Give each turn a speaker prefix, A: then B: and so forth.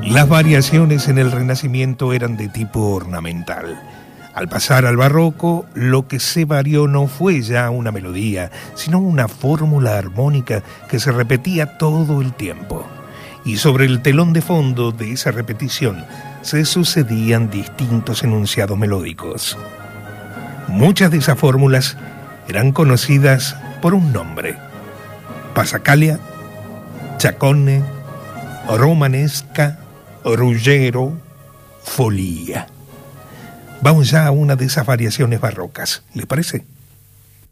A: Las variaciones en el Renacimiento eran de tipo ornamental. Al pasar al barroco, lo que se varió no fue ya una melodía, sino una fórmula armónica que se repetía todo el tiempo. Y sobre el telón de fondo de esa repetición se sucedían distintos enunciados melódicos. Muchas de esas fórmulas eran conocidas por un nombre: Passacaglia, Chaconne, Romanesca, Ruggiero, Folia. Vamos ya a una de esas variaciones barrocas, ¿les parece?